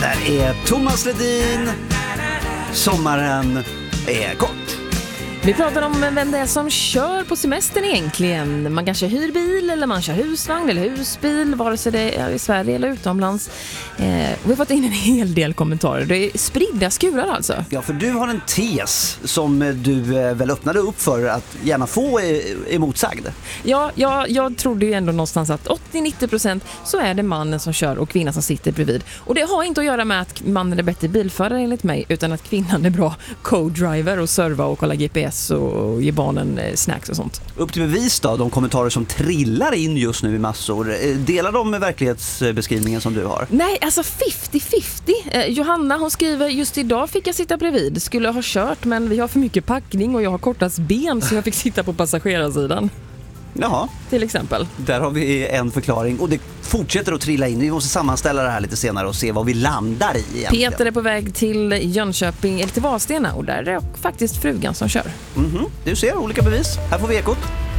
Där är Thomas Ledin. Sommaren är kort. Vi pratar om vem det är som kör på semestern egentligen. Man kanske hyr bil eller man kör husvagn eller husbil, vare sig det är i Sverige eller utomlands. Vi har fått in en hel del kommentarer. Det är spridda skurar alltså. Ja, för du har en tes som du väl öppnade upp för att gärna få emotsagd. Ja, jag trodde ju ändå någonstans att 80-90% så är det mannen som kör och kvinnan som sitter bredvid. Och det har inte att göra med att mannen är bättre bilförare enligt mig, utan att kvinnan är bra co-driver och serva och kolla GPS och ge barnen snacks och sånt. Upp till bevis då, de kommentarer som trillar in just nu i massor. Delar de med verklighetsbeskrivningen som du har? Nej, alltså 50-50. Johanna, hon skriver, just idag fick jag sitta bredvid. Skulle ha kört, men vi har för mycket packning och jag har kortast ben så jag fick sitta på passagerarsidan. Jaha. Till exempel. Där har vi en förklaring och det fortsätter att trilla in. Vi måste sammanställa det här lite senare och se vad vi landar i egentligen. Peter är på väg till Jönköping eller till Vadstena och där är det faktiskt frugan som kör. Du ser olika bevis. Här får vi ekot.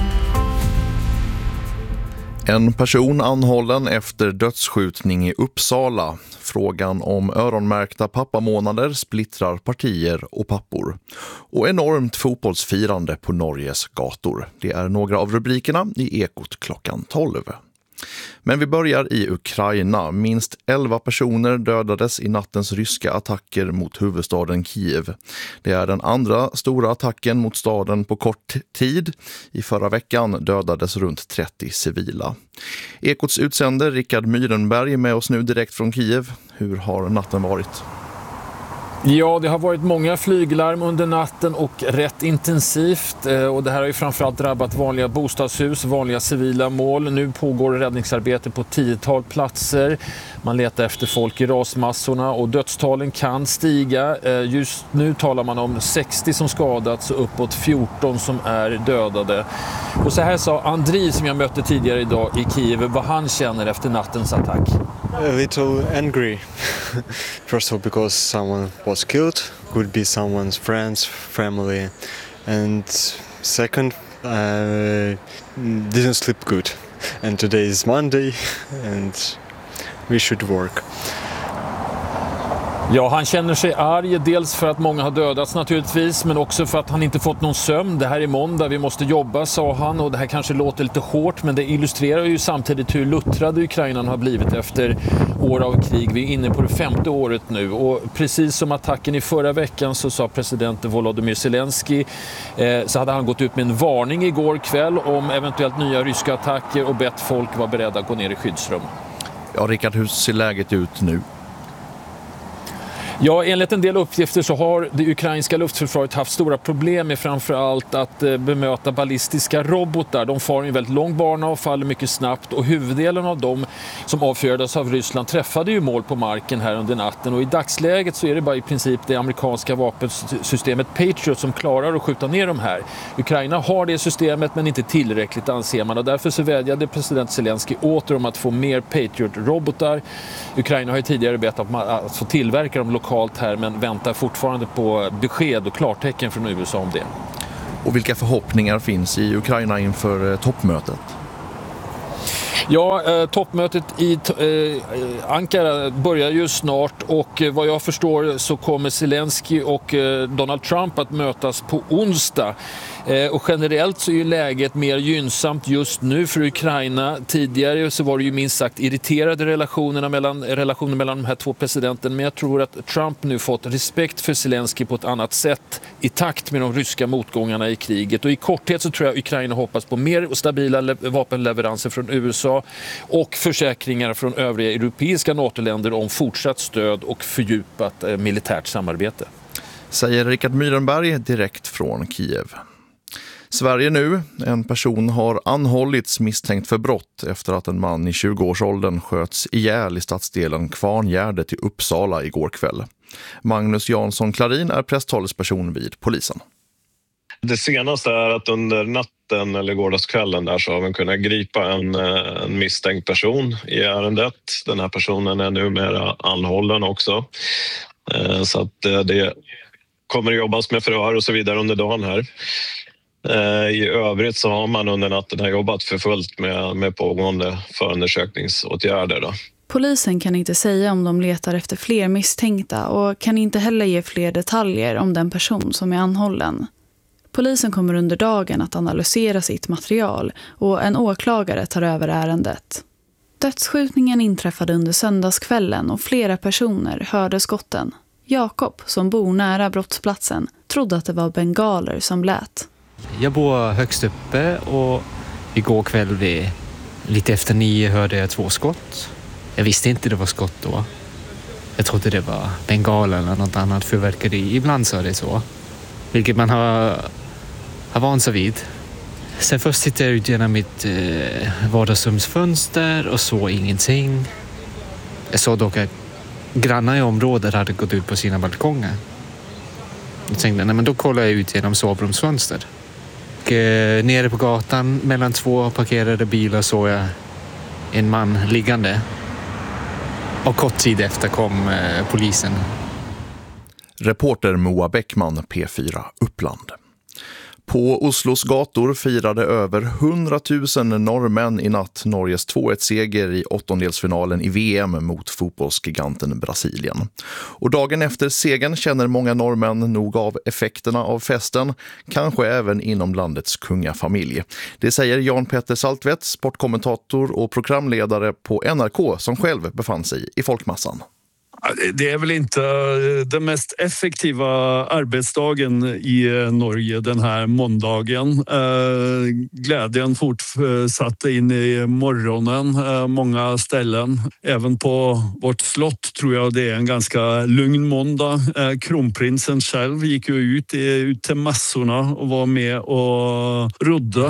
En person anhållen efter dödsskjutning i Uppsala. Frågan om öronmärkta pappamånader splittrar partier och pappor. Och enormt fotbollsfirande på Norges gator. Det är några av rubrikerna i Ekot klockan 12. Men vi börjar i Ukraina. Minst 11 personer dödades i nattens ryska attacker mot huvudstaden Kiev. Det är den andra stora attacken mot staden på kort tid. I förra veckan dödades runt 30 civila. Ekots utsände Rickard Myrenberg är med oss nu direkt från Kiev. Hur har natten varit? Ja, det har varit många flyglarm under natten och rätt intensivt och det här har ju framförallt drabbat vanliga bostadshus, vanliga civila mål. Nu pågår räddningsarbete på 10-tal platser. Man letar efter folk i rasmassorna och dödstalen kan stiga. Just nu talar man om 60 som skadats och uppåt 14 som är dödade. Och så här sa Andriy som jag mötte tidigare idag i Kiev vad han känner efter nattens attack. A little angry. First of all, because someone was killed, could be someone's friends, family, and second, didn't sleep good. And today is Monday, and we should work. Ja, han känner sig arg, dels för att många har dödats naturligtvis, men också för att han inte fått någon sömn. Det här är måndag, vi måste jobba, sa han, och det här kanske låter lite hårt, men det illustrerar ju samtidigt hur luttrade Ukraina har blivit efter år av krig. Vi är inne på det 5:e året nu, och precis som attacken i förra veckan så sa president Volodymyr Zelensky så hade han gått ut med en varning igår kväll om eventuellt nya ryska attacker och bett folk vara beredda att gå ner i skyddsrum. Ja, Rickard, hur ser läget ut nu? Ja, enligt en del uppgifter så har det ukrainska luftförsvaret haft stora problem med framförallt att bemöta ballistiska robotar. De far en väldigt lång bana och faller mycket snabbt, och huvuddelen av dem som avfyrades av Ryssland träffade ju mål på marken här under natten, och i dagsläget så är det bara i princip det amerikanska vapensystemet Patriot som klarar att skjuta ner de här. Ukraina har det systemet men inte tillräckligt, anser man, och därför så vädjade president Zelensky åter om att få mer Patriot-robotar. Ukraina har ju tidigare bett att få tillverka dem lokalt här, men väntar fortfarande på besked och klartecken från USA om det. Och vilka förhoppningar finns i Ukraina inför toppmötet? Ja, toppmötet i Ankara börjar ju snart, och vad jag förstår så kommer Zelensky och Donald Trump att mötas på onsdag. Och generellt så är ju läget mer gynnsamt just nu för Ukraina. Tidigare så var det ju minst sagt irriterade relationer mellan de här två presidenterna, men jag tror att Trump nu fått respekt för Zelensky på ett annat sätt i takt med de ryska motgångarna i kriget. Och i korthet så tror jag Ukraina hoppas på mer och stabila vapenleveranser från USA och försäkringar från övriga europeiska NATO-länder om fortsatt stöd och fördjupat militärt samarbete. Säger Rickard Myrenberg direkt från Kiev. Sverige nu. En person har anhållits misstänkt för brott efter att en man i 20-årsåldern sköts ihjäl i stadsdelen Kvarngärde till Uppsala igår kväll. Magnus Jansson Klarin är presstalesperson vid polisen. Det senaste är att under natten eller gårdagskvällen där så har man kunnat gripa en misstänkt person i ärendet. Den här personen är numera anhållen också. Så att det kommer att jobbas med förhör och så vidare under dagen här. I övrigt så har man under natten jobbat för fullt med pågående förundersökningsåtgärder då. Polisen kan inte säga om de letar efter fler misstänkta och kan inte heller ge fler detaljer om den person som är anhållen. Polisen kommer under dagen att analysera sitt material och en åklagare tar över ärendet. Dödsskjutningen inträffade under söndagskvällen och flera personer hörde skotten. Jakob, som bor nära brottsplatsen, trodde att det var bengaler som lät. Jag bor högst uppe och igår kväll lite efter 9 hörde jag 2 skott. Jag visste inte det var skott då. Jag trodde det var bengaler eller något annat fyrverkeri. Ibland så är det så. Vilket man har vant sig vid. Sen först tittade jag ut genom mitt vardagsrumsfönster och såg ingenting. Jag såg dock att grannar i området hade gått ut på sina balkonger. Jag tänkte, nej men då kollar jag ut genom sovrumsfönster. Och nere på gatan mellan 2 parkerade bilar såg jag en man liggande. Och kort tid efter kom polisen. Reporter Moa Bäckman, P4 Uppland. På Oslos gator firade över 100 000 norrmän i natt Norges 2-1-seger i åttondelsfinalen i VM mot fotbollsgiganten Brasilien. Och dagen efter segern känner många norrmän nog av effekterna av festen, kanske även inom landets kungafamilj. Det säger Jan Petter Saltvedt, sportkommentator och programledare på NRK som själv befann sig i folkmassan. Det är väl inte den mest effektiva arbetsdagen i Norge den här måndagen. Glädjen fortsatte in i morgonen, många ställen. Även på vårt slott tror jag det är en ganska lugn måndag. Kronprinsen själv gick ju ut till massorna och var med och rodde.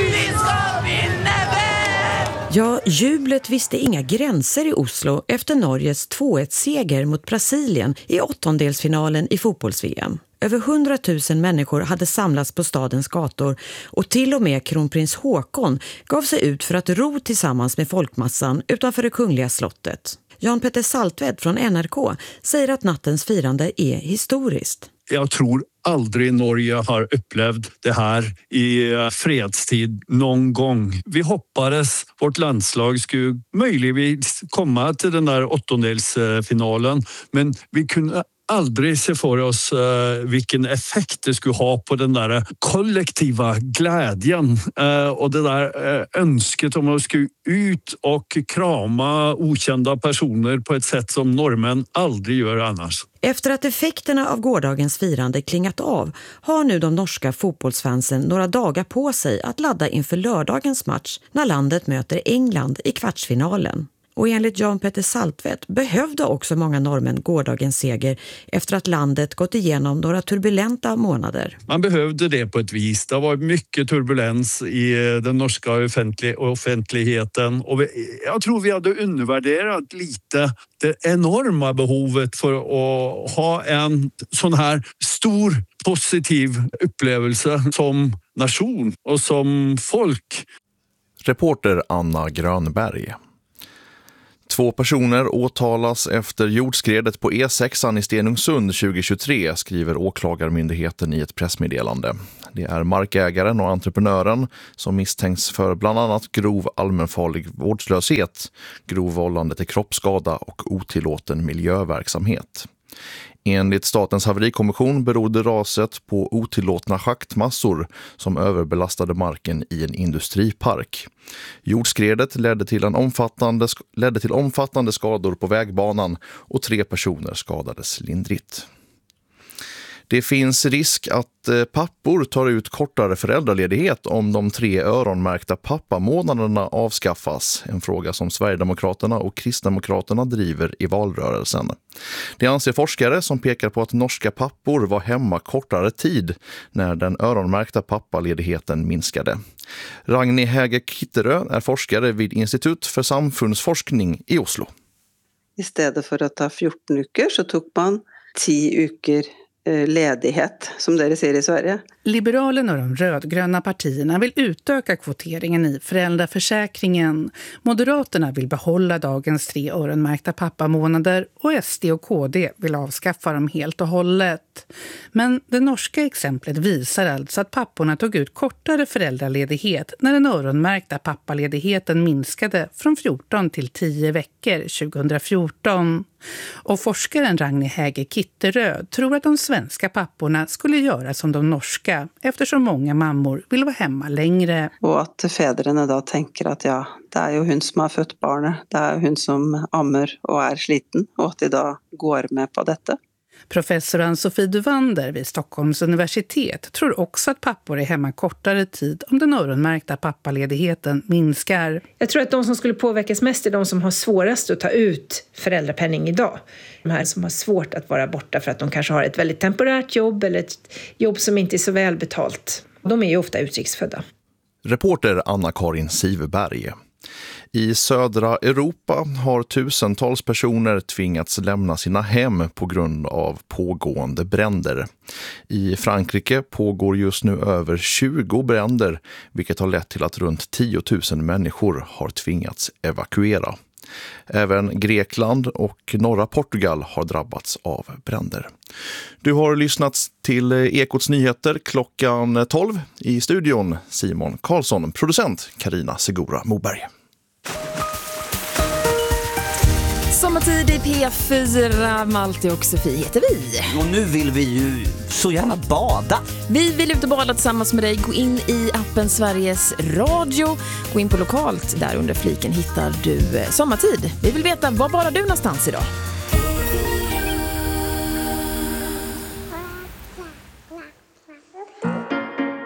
Ja, jublet visste inga gränser i Oslo efter Norges 2-1-seger mot Brasilien i åttondelsfinalen i fotbolls-VM. Över 100 000 människor hade samlats på stadens gator och till och med kronprins Håkon gav sig ut för att ro tillsammans med folkmassan utanför det kungliga slottet. Jan Petter Saltvedt från NRK säger att nattens firande är historiskt. Jag tror aldrig Norge har upplevt det här i fredstid någon gång. Vi hoppades vårt landslag skulle möjligtvis komma till den där åttondelsfinalen, men vi kunde aldrig se för oss vilken effekt det skulle ha på den där kollektiva glädjen och det där önsket om att skulle ut och krama okända personer på ett sätt som norrmän aldrig gör annars. Efter att effekterna av gårdagens firande klingat av har nu de norska fotbollsfansen några dagar på sig att ladda inför lördagens match när landet möter England i kvartsfinalen. Och enligt Jan Petter Saltvedt behövde också många norrmän gårdagens seger efter att landet gått igenom några turbulenta månader. Man behövde det på ett vis. Det var mycket turbulens i den norska offentligheten. Och jag tror vi hade undervärderat lite det enorma behovet för att ha en sån här stor positiv upplevelse som nation och som folk. Reporter Anna Grönberg. 2 personer åtalas efter jordskredet på E6 i Stenungsund 2023, skriver åklagarmyndigheten i ett pressmeddelande. Det är markägaren och entreprenören som misstänks för bland annat grov allmänfarlig vårdslöshet, grov vållande till kroppsskada och otillåten miljöverksamhet. Enligt Statens haverikommission berodde raset på otillåtna schaktmassor som överbelastade marken i en industripark. Jordskredet ledde till omfattande skador på vägbanan och 3 personer skadades lindrigt. Det finns risk att pappor tar ut kortare föräldraledighet om de 3 öronmärkta pappamånaderna avskaffas. En fråga som Sverigedemokraterna och Kristdemokraterna driver i valrörelsen. Det anser forskare som pekar på att norska pappor var hemma kortare tid när den öronmärkta pappaledigheten minskade. Ragnhild Häger Kitterö är forskare vid Institut för samfundsforskning i Oslo. I stedet för att ta 14 uker så tog man 10 uker ledighet, som dere säger i Sverige. Liberalerna och de rödgröna partierna vill utöka kvoteringen i föräldraförsäkringen. Moderaterna vill behålla dagens 3 öronmärkta pappamånader och SD och KD vill avskaffa dem helt och hållet. Men det norska exemplet visar alltså att papporna tog ut kortare föräldraledighet när den öronmärkta pappaledigheten minskade från 14 till 10 veckor 2014. Och forskaren Ragnhild Häger Kitteröd tror att de svenska papporna skulle göra som de norska eftersom många mammor vill vara hemma längre. Och att fäderna då tänker att ja, det är ju hon som har fött barnet, det är hon som ammer och är sliten och att de då går med på detta. Professor Ann-Sofie Duvander vid Stockholms universitet tror också att pappor är hemma kortare tid om den öronmärkta pappaledigheten minskar. Jag tror att de som skulle påverkas mest är de som har svårast att ta ut föräldrapenning idag. De här som har svårt att vara borta för att de kanske har ett väldigt temporärt jobb eller ett jobb som inte är så välbetalt. De är ju ofta utrikesfödda. Reporter Anna-Karin Siverberg. I södra Europa har tusentals personer tvingats lämna sina hem på grund av pågående bränder. I Frankrike pågår just nu över 20 bränder, vilket har lett till att runt 10 000 människor har tvingats evakuera. Även Grekland och norra Portugal har drabbats av bränder. Du har lyssnat till Ekots nyheter klockan 12. I studion Simon Karlsson, producent Carina Segura Moberg. Sommartid i P4, Malte och Sofie heter vi. Och nu vill vi ju så gärna bada. Vi vill ut och bada tillsammans med dig. Gå in i appen Sveriges Radio. Gå in på lokalt. Där under fliken hittar du sommartid. Vi vill veta, var badar du någonstans idag?